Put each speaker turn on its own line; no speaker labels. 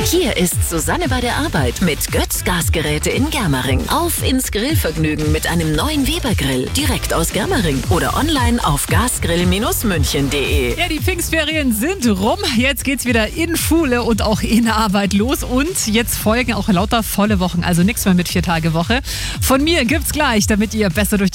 Hier ist Susanne bei der Arbeit mit Götz Gasgeräte in Germering. Auf ins Grillvergnügen mit einem neuen Weber-Grill. Direkt aus Germering oder online auf gasgrill-münchen.de.
Ja, die Pfingstferien sind rum. Jetzt geht's wieder in Schule und auch in Arbeit los. Und jetzt folgen auch lauter volle Wochen. Also nichts mehr mit 4-Tage-Woche. Von mir gibt's gleich, damit ihr besser durch